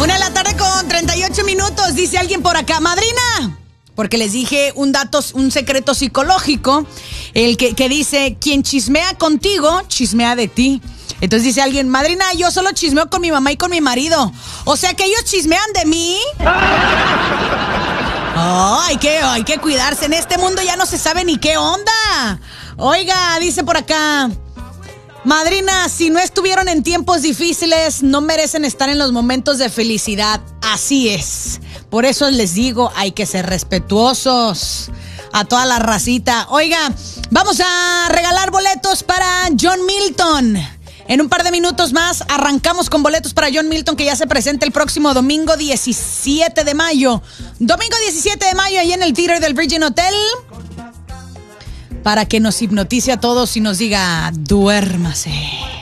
1:38 dice alguien por acá, madrina, porque les dije un secreto psicológico, el que dice, quien chismea contigo, chismea de ti. Entonces dice alguien, madrina, yo solo chismeo con mi mamá y con mi marido. O sea que ellos chismean de mí. Oh, hay que cuidarse. En este mundo ya no se sabe ni qué onda. Oiga, dice por acá, madrina, si no estuvieron en tiempos difíciles, no merecen estar en los momentos de felicidad. Así es. Por eso les digo, hay que ser respetuosos a toda la racita. Oiga, vamos a regalar boletos para John Milton. En un par de minutos más arrancamos con boletos para John Milton, que ya se presenta el próximo domingo 17 de mayo. Domingo 17 de mayo, ahí en el theater del Virgin Hotel. Para que nos hipnotice a todos y nos diga, duérmase.